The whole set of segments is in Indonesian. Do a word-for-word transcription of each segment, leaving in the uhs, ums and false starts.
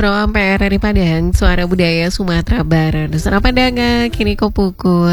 Pro Ampere dari Padang, Suara Budaya Sumatera Barat. Dusana Padanga, kini ko pukul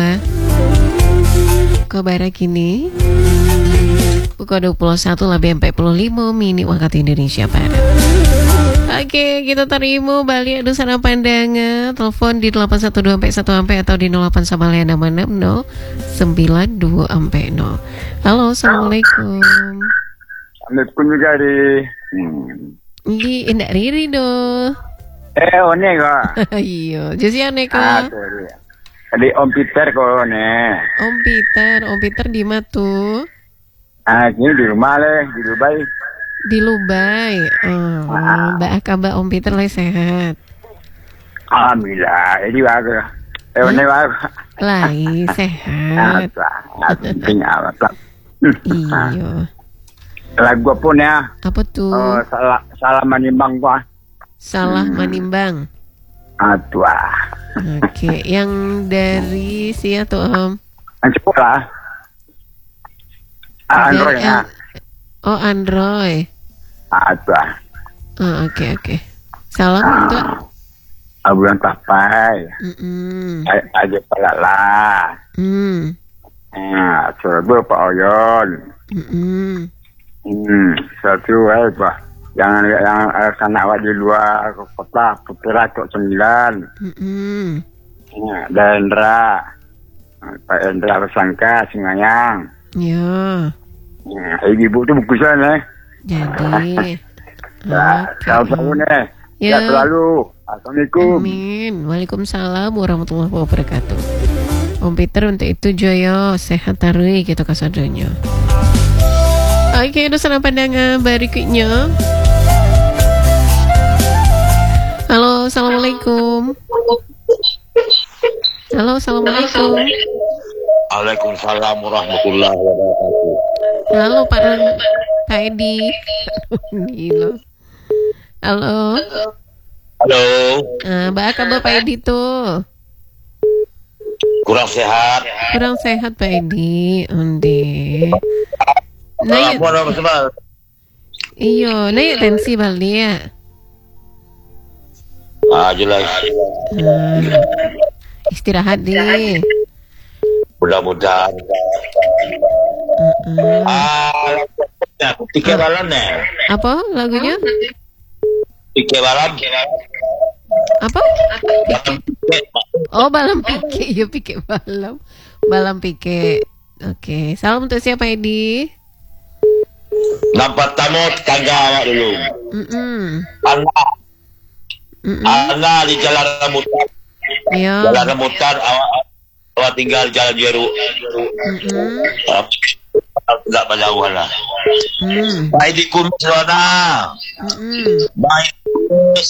Ko bara kini pukul dua puluh satu lebih empat puluh lima menit waktu Indonesia Barat. Oke, kita terima balik Dusana Pandangan. Telepon di delapan satu dua empat satu ampe atau di nol delapan satu enam enam nol sembilan dua ampe nol. Halo, Assalamualaikum. Assalamualaikum juga di. Hmm. Di indak riri do. Eh, one kok. Iya, jadi aneh kok. Ah, sorry. Di Om Peter kok one. Om Peter, Om Peter di mana tuh? Ah, ini di rumah leh, di Dubai. Di Dubai. Oh, Ah. Mbak kabar Om Peter lagi sehat. Alhamdulillah, jadi bagus. Eh, one bagus. Lagi sehat. Apa? Penting apa? Iya. Lagu apa nih ya? Apa tuh? Oh, salah salah menimbang gua. Salah menimbang. Aduh. Oke, yang dari si atau Om? Cepet lah. Android Dari- ya. Oh, Android. Aduh. Oh, oke oke. Salam untuk. Abu yang tapai. Mm-mm. Aja pala lah. Hmm. Nah, coba Pak Oyon. Mm-mm. Hmm, satu eh bah. Yang yang uh, sana awak di luar kota Putera Tok Sembilan. Mm-mm. Ya, Dendra. Pak Endra Bersangka Singayang. Ya. Ya, ibu tu buku sana. Jadi. Ya, Oke. salam tahun eh. Ya. Ya selalu. Assalamualaikum. Amin. Waalaikumsalam warahmatullahi wabarakatuh. Om Peter untuk itu Joyo sehat tarui gitu kasadonya. Oke, Dusana Pandangan berikutnya. Halo, Assalamualaikum. Halo, Assalamualaikum. Waalaikumsalam warahmatullahi wabarakatuh. Halo, Pak Ran- Pak Edi. Gila. Halo. Halo, Ah, Mbak kabar Pak Edi tuh? kurang sehat. Kurang sehat Pak Edi. Onde. Naik, Apa nama sebab? iyo, naik tensi balik ya. Ah, jelas. Ah, istirahat deh. Mudah-mudahan. Uh-uh. Ah, tiket balam nih. Apa lagunya? Tiket balam. Apa? Pike. Oh, balam pike. Ya, pike balam. Balam pike. Oke, salam untuk siapa Edi? Nampak tamu tangga awak dulu. Mm-mm. Anak, Mm-mm. anak di jalan rambutan. Ya. Jalan rambutan awak, awak tinggal jalan jeruk. Mm-mm. Ah, Enggak berjauhan lah. Mm. Baik di kumis sana. Mm-mm. Baik kumis.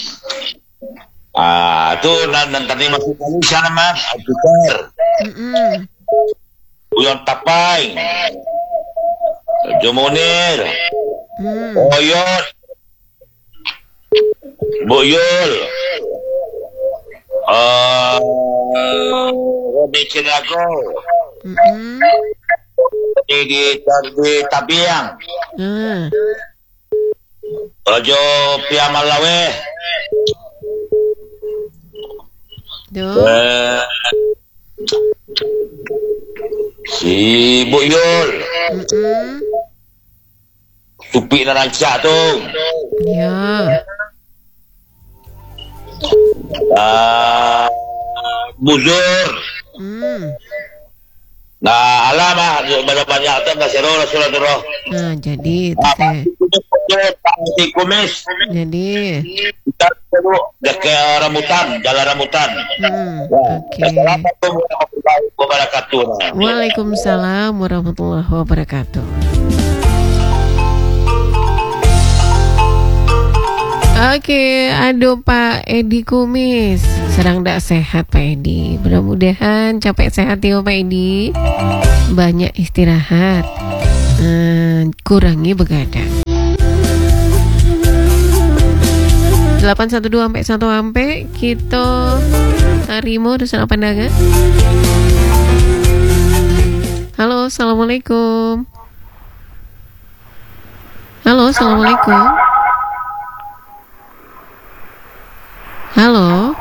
Ah, tu dan dan tadi masuk kali sana mas, Peter, Mm-mm. Uyon Tapai, Jomonir, Mm. Oyon, Boyol, ah, Robi Cinago, Mm-mm. di di di Tabiang, Ah. Rajo Piamalawe, Duh. eh, si Boyol, Mm-mm. Supi Narancak tu. Ya. Ah, Buzur. Mm. Nah, alamak banyak-banyak tu enggak seru Rasulullah. Nah, jadi itu Ah, saya. di kumis. Jadi. Kita seru dekat rambutan, jalan rambutan. Hmm. Oke. Assalamualaikum warahmatullahi wabarakatuh. Waalaikumsalam warahmatullahi wabarakatuh. Oke, aduh Pak Edi Kumis sedang tidak sehat Pak Edi. Mudah-mudahan capek sehat ya Pak Edi. Banyak istirahat, hmm, kurangi begadang. delapan satu dua sampai satu ampe kita tarimo Dusana Pandangan. Halo, Assalamualaikum. Halo, Assalamualaikum. Halo.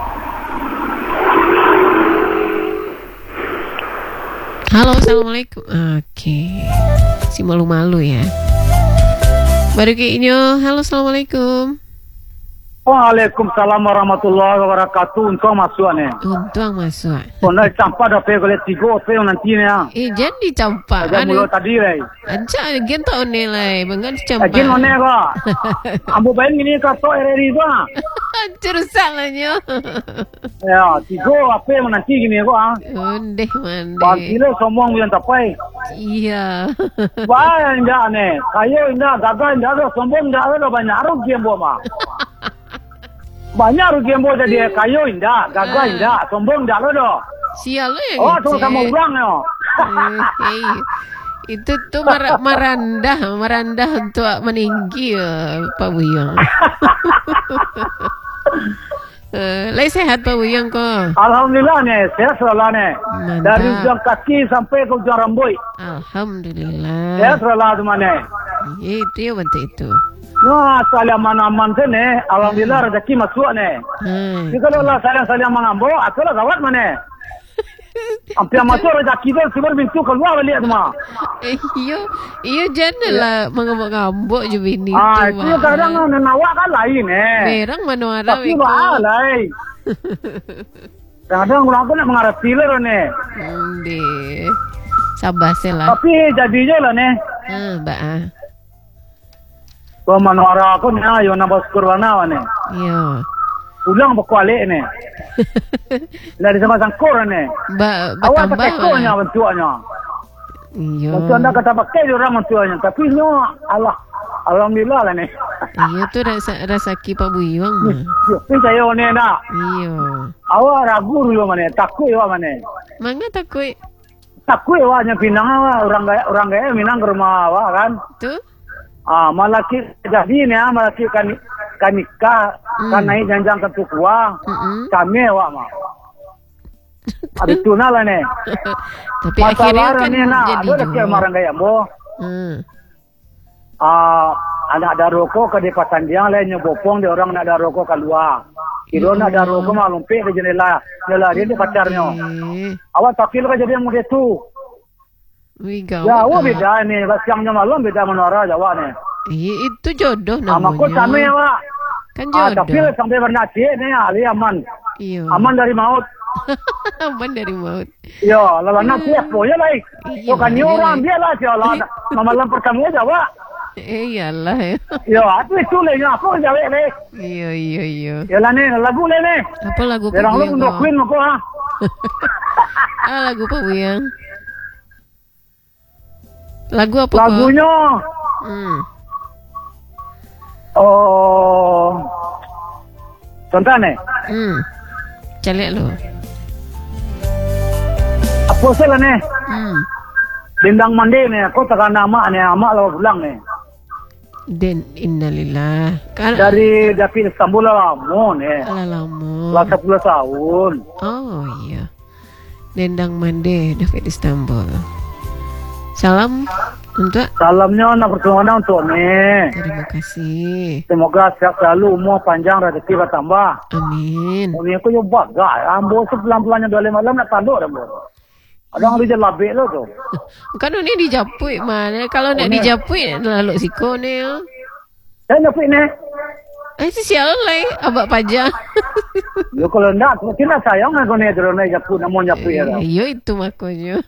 Halo, assalamualaikum. Oke, si malu-malu ya. Baru kayaknya. Halo, assalamualaikum. Waalaikumsalam warahmatullahi wabarakatuh. Untung masuk ni. Untung masuk. Oh, nak campak dah pergi oleh tiga pergi nanti ni. Eh, jadi campak. Ada mula tadi leh. Aja, gen tak one lah. Bengan campak. Gen one ko. Ambo bayin gini kata R R I ko. Cerusak lah nyo. Ya, tiga apa yang nanti gini ko ah. Undeh mandeh. Bagile sombong yang tapai. Iya. Wah, indah ni. Kayo indah, gagal indah, sombong indah, ada banyak rugi yang buat mah. Banyak rugi yang buat jadi kayo indah, gagal indah, sombong indah lo doh. Sial lo ya. Oh, tu sama orang yo. Eh, itu tuh mar merendah, merendah untuk meninggi ya, Pak Buyang. Uh, Lai sehat Pak Buyang kok? Alhamdulillah ni, sehat selalu ni. Dari ujung kaki sampai ke ujung rambut. Alhamdulillah. Sehat selalu tu mana? Itu ya bentuk itu. Wah, saling aman-aman tu ni. Alhamdulillah rezeki masuk ni. Hmm. Jika Allah saling-saling mengambil, aku lah gawat mana? Hampir masuk rezeki tu, cuma pintu keluar balik semua. Eh, iyo, iyo jangan lah mengambuk-ngambuk je bini ah, tu. Ah, itu kadang nawak kan lain eh. Berang mana ada. Tapi baal lain. Kadang orang aku nak mengarati lah ni. Hmm, deh. Sabar selah. Tapi jadinya lah ni. Ah, mbak ah. Kau manwara aku ni, ayo nambah kurwana ni. Iya. Ulang berkualik ni. Dari sama sangkur ni. Ba, awak bertambah pakai konya bentuknya. Iya. Bentuk anda kata pakai orang bentuknya. Tapi ni, Allah. Alhamdulillah lah ni. Iya tu rasa rasaki Pak Buyang mah. Ini saya ni nak. Iya. Awak ragu dulu mana? Takut awak mana? Mangga takut. Takut awaknya pinang awak. Orang gaya, orang gaya minang ke rumah awak kan. Tu? Ah, malaki jadi ni ah, malaki kan kan nikah, hmm. kan naik janjang ke tua. Mm-mm. Kami awak mah. Habis tu lah ni. Tapi akhirnya kan ni nak. jadi Ada dekat marang gaya mo. Hmm. Ah, anak ada rokok ke di pasan dia lainnya bopong dia orang nak ada rokok keluar. Kilo nak ada rokok mah lumpik di jendela. Jendela dia di pacarnya. Eh. Awak takil ke jadi yang muda tu. Wih Ya, gawat. awak beda ni. Siangnya malam beda menara Jawa ni. Eh, itu jodoh Ah, namanya. makut kami awak. Kan Ah, jodoh. tapi sampai bernasib ni ahli aman. Iya. Aman dari maut. Aman dari maut. Ya, lalu nak siap boleh lah. Iya, So kan ni iya. orang dia lah sialah. Malam pertama Jawa. Eh, iyalah ya. Ya, itu itu le apa Jawa le. Iya, iya, iya. Ya lah ni lagu le ni. Apa lagu Pak Orang lu Buyang? untuk kau? Queen mako ha. Ah, lagu Pak Buyang. Lagu apa kau? Lagunya Hmm. oh contoh ni. Hmm. Calik lu. Apa sih lah ni? Hmm. Dendang mandi ni. Aku tekan nama ni. Amak lawa pulang ni. Dan innalillah. Kan Dari dari Istanbul lah. Mo ni. ala lama. Lah sepuluh tahun. Oh iya. Dendang Mande David Istanbul. Salam untuk Salamnya nak pertolongan untuk ni. terima kasih. Semoga sehat selalu, umur panjang, rezeki bertambah. Amin. Ini aku juga bagai. Ambo sepelan-pelannya dua malam nak tanduk dah. Ada orang dia labik lo tu. Kan ni dijapui mana? Kalau nak Oh, ni. dijapui lalu siko ni. Saya nak ni. Eh si sial lah abak pajak. Yo kalau nak, mungkin nak sayang aku ni drone japu, namun japu ya. Eh, Yo itu makanya.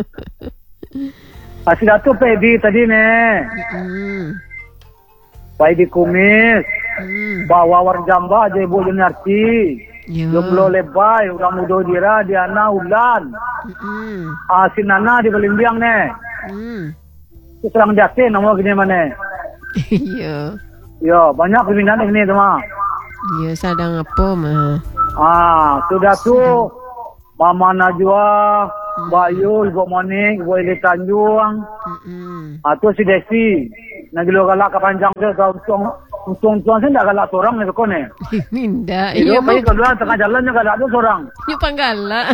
Masih datuk pedi tadi ni. Hmm. Pedi kumis. Hmm. Bawa war jamba je ibu jenarti. Yo. Jomblo lebay, orang muda dira, Diana Ulan. Hmm. Ah, si Nana di Belimbiang ni. Hmm. Itu serang jatin, nama gini mana. Yo. Yo, banyak peminat ni semua. Yo sadang apa mah? Ah, sudah tu Mama Najwa, Mbak Yu, Ibu Monik, Ibu Eli Tanjung. Hmm. Ah, tu si Desi. Nak gilo galak ke panjang dia, kau untung untung tuan saya tak galak seorang ni kau ni. Minda. Iya, Iya pergi mah. keluar tengah jalan juga galak tu seorang. Yo panggala.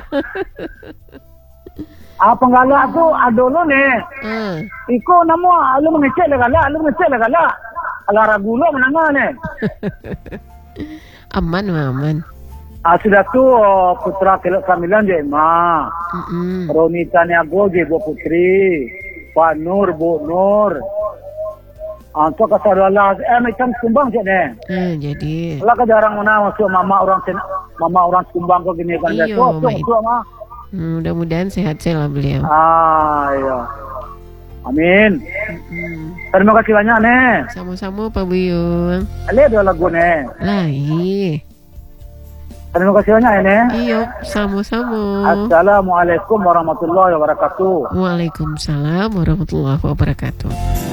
Ah, penggalak tu ada lo ni. Ah. Iko nama, lu mengecek lah galak, lu mengecek lah galak. Alah ragu lo menangah ni. Aman mah aman. Ah, sudah tu oh, putra kelok sembilan je Ma. Mm-mm. Ronita Niago je Bu Putri. Pak Nur Bu Nur. Ah, tu kata Allah eh macam sumbang je ne. Ah, jadi Lah ka jarang mana masuk mama orang sen, mama orang sumbang kau gini kan dia. Iyo, Tu tu baik. tu Ma. hmm, mudah-mudahan sehat-sehat lah beliau. Ah, iya. Amin. Mm. Terima kasih banyak ne. Sama-sama Pak Buyung. Ale dua lagu ne. Lah, iya. Terima kasih banyak ya ne. Iya, sama-sama. Assalamualaikum warahmatullahi wabarakatuh. Waalaikumsalam warahmatullahi wabarakatuh.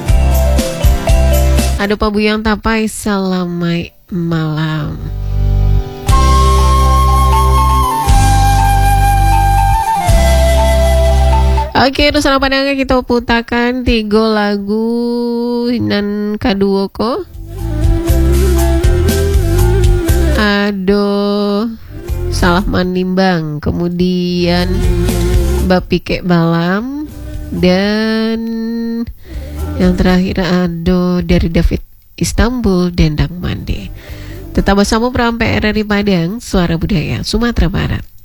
Ada Pak Buyang Tapai, selamat malam. Oke, terus sana pandangan kita putarkan tiga lagu nan kedua ko. Aduh, salah manimbang, kemudian Bapike Balam, dan yang terakhir ada dari David Istanbul, Dendang Mande. Tetap bersama Perampai R R I Padang, Suara Budaya Sumatera Barat.